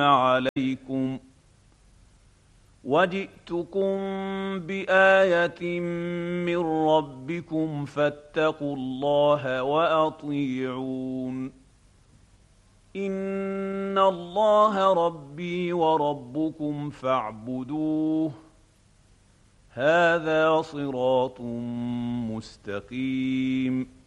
عليكم وجئتكم بآية من ربكم فاتقوا الله وأطيعون إن الله ربي وربكم فاعبدوه هذا صراط مستقيم